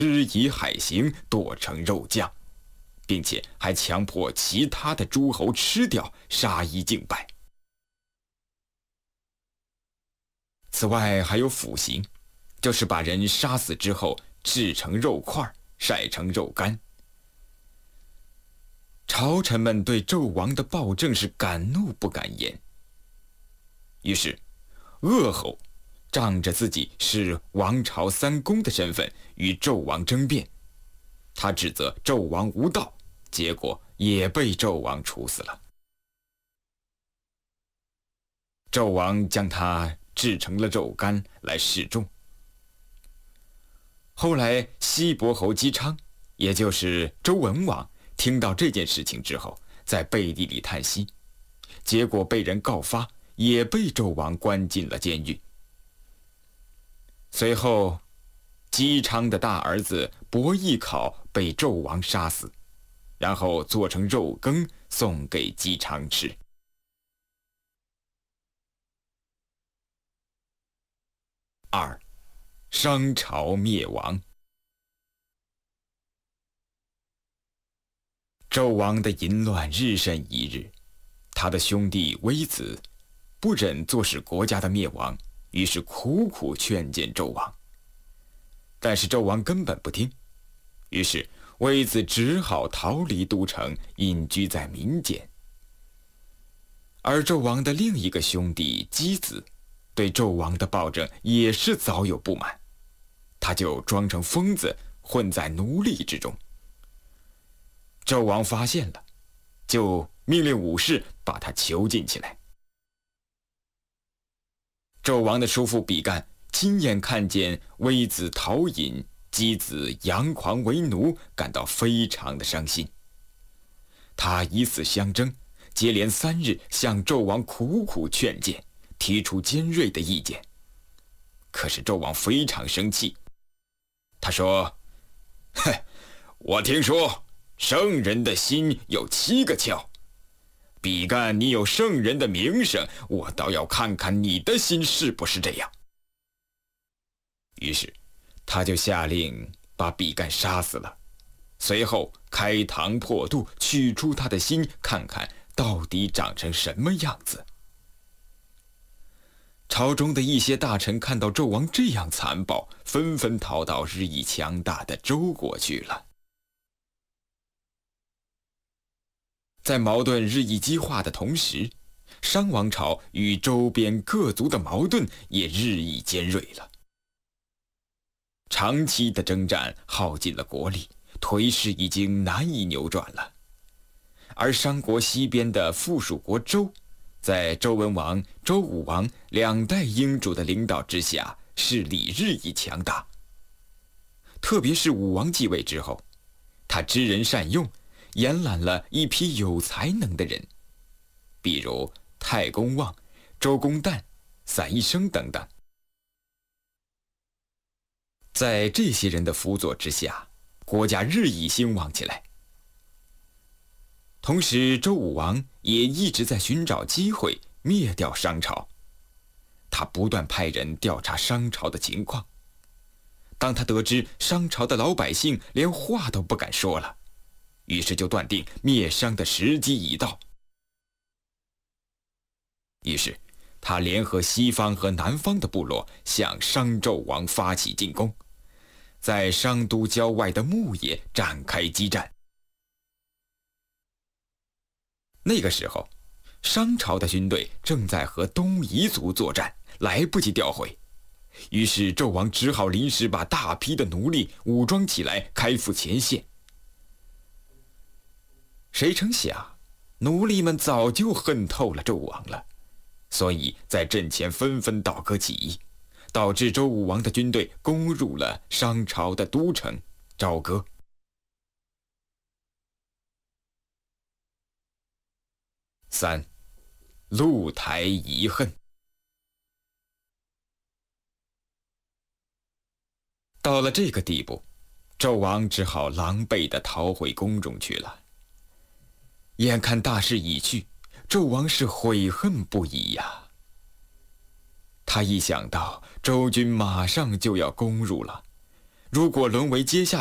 吃以海刑，剁成肉酱，并且还强迫其他的诸侯吃掉，杀一儆百。此外还有腐刑，就是把人杀死之后制成肉块，晒成肉干。朝臣们对纣王的暴政是敢怒不敢言，于是鄂侯仗着自己是王朝三公的身份与纣王争辩，他指责纣王无道，结果也被纣王处死了。纣王将他制成了肉干来示众。后来西伯侯姬昌，也就是周文王，听到这件事情之后，在背地里叹息，结果被人告发，也被纣王关进了监狱。随后姬昌的大儿子伯邑考被纣王杀死，然后做成肉羹送给姬昌吃。2. 商朝灭亡。纣王的淫乱日甚一日，他的兄弟微子不忍坐视国家的灭亡，于是苦苦劝谏纣王。但是纣王根本不听，于是微子只好逃离都城，隐居在民间。而纣王的另一个兄弟箕子对纣王的暴政也是早有不满，他就装成疯子，混在奴隶之中。纣王发现了，就命令武士把他囚禁起来。纣王的叔父比干亲眼看见微子逃隐，箕子佯狂为奴，感到非常的伤心。他以死相争，接连3日向纣王苦苦劝谏，提出尖锐的意见。可是纣王非常生气，他说：“哼，我听说圣人的心有7个窍，比干你有圣人的名声，我倒要看看你的心是不是这样。”于是他就下令把比干杀死了，随后开膛破肚，取出他的心，看看到底长成什么样子。朝中的一些大臣看到纣王这样残暴，纷纷逃到日益强大的周国去了。在矛盾日益激化的同时，商王朝与周边各族的矛盾也日益尖锐了。长期的征战耗尽了国力，颓势已经难以扭转了。而商国西边的附属国周，在周文王、周武王2代英主的领导之下，势力日益强大。特别是武王继位之后，他知人善用，延揽了一批有才能的人，比如太公望、周公旦、散宜生等等。在这些人的辅佐之下，国家日益兴旺起来。同时周武王也一直在寻找机会灭掉商朝，他不断派人调查商朝的情况。当他得知商朝的老百姓连话都不敢说了，于是就断定灭商的时机已到。于是他联合西方和南方的部落，向商纣王发起进攻，在商都郊外的牧野展开激战。那个时候，商朝的军队正在和东夷族作战，来不及调回，于是纣王只好临时把大批的奴隶武装起来，开赴前线。谁成想，奴隶们早就恨透了纣王了，所以在阵前纷纷倒戈起义，导致周武王的军队攻入了商朝的都城朝歌。3. 露台遗恨。到了这个地步，纣王只好狼狈地逃回宫中去了。眼看大势已去，纣王是悔恨不已呀。他一想到周军马上就要攻入了， 如果沦为阶下